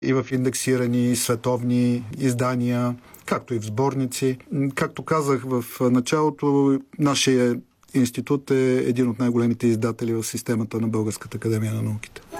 и в индексирани световни издания, както и в сборници. Както казах в началото, нашия институт е един от най-големите издатели в системата на Българската академия на науките.